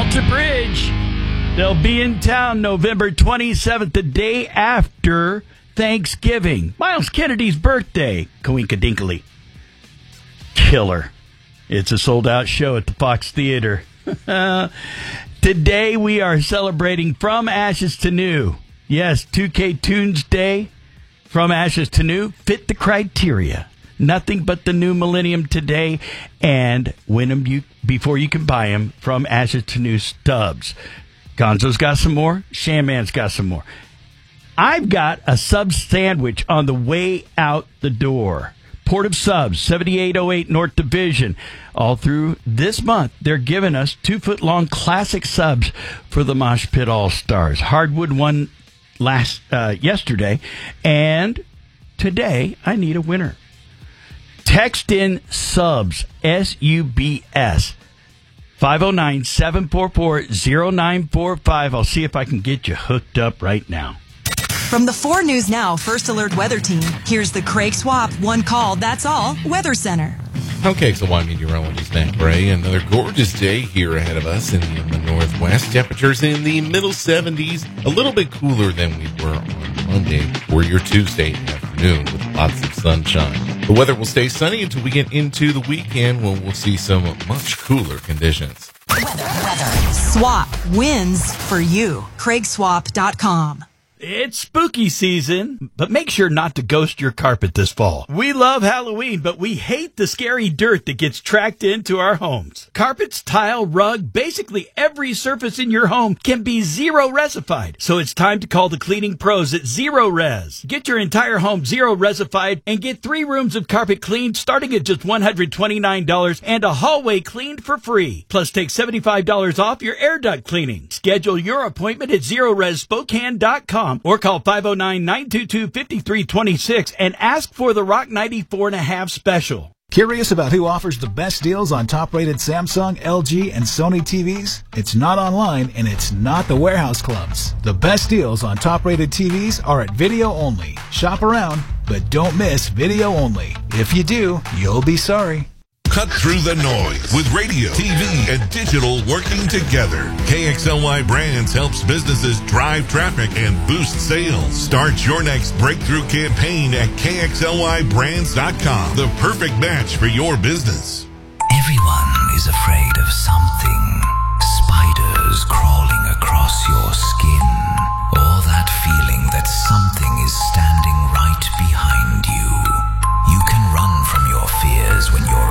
Alter Bridge. They'll be in town November 27th, the day after Thanksgiving. Miles Kennedy's birthday. Coinkadinkly. Killer. It's a sold-out show at the Fox Theater. Today we are celebrating From Ashes to New. Yes, 2K Tunes Day. From Ashes to New. Fit the criteria. Nothing but the new millennium today. And win them before you can buy them. From Ashes to New stubs. Gonzo's got some more. Shanman's got some more. I've got a sub sandwich on the way out the door. Port of Subs, 7808 North Division. All through this month, they're giving us 2-foot-long classic subs for the Mosh Pit All-Stars. Hardwood won yesterday, and today I need a winner. Text in subs, S-U-B-S, 509-744-0945. I'll see if I can get you hooked up right now. From the 4 News Now First Alert Weather Team, here's the Craig Swap One Call, That's All Weather Center. Okay, KXLY meteorologist Matt Gray. Another gorgeous day here ahead of us in the Northwest. Temperatures in the middle 70s, a little bit cooler than we were on Monday or your Tuesday afternoon with lots of sunshine. The weather will stay sunny until we get into the weekend when we'll see some much cooler conditions. Weather. Swap wins for you. CraigSwap.com. It's spooky season, but make sure not to ghost your carpet this fall. We love Halloween, but we hate the scary dirt that gets tracked into our homes. Carpets, tile, rug, basically every surface in your home can be zero-resified. So it's time to call the cleaning pros at Zero Res. Get your entire home zero-resified and get 3 rooms of carpet cleaned starting at just $129 and a hallway cleaned for free. Plus take $75 off your air duct cleaning. Schedule your appointment at ZeroResSpokane.com. or call 509-922-5326 and ask for the Rock 94.5 special. Curious about who offers the best deals on top-rated Samsung, LG, and Sony TVs? It's not online, and it's not the warehouse clubs. The best deals on top-rated TVs are at Video Only. Shop around, but don't miss Video Only. If you do, you'll be sorry. Cut through the noise with radio, TV, and digital working together. KXLY Brands helps businesses drive traffic and boost sales. Start your next breakthrough campaign at KXLYBrands.com. The perfect match for your business. Everyone is afraid of something. Spiders crawling across your skin.